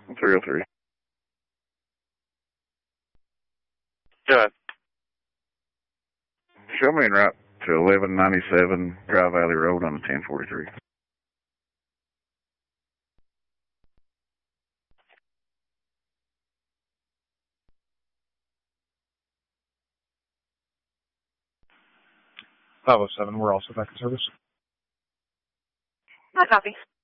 303. Go ahead. Show me en route to 1197 Dry Valley Road on the 1043. Five 507, we're also back in service. I copy.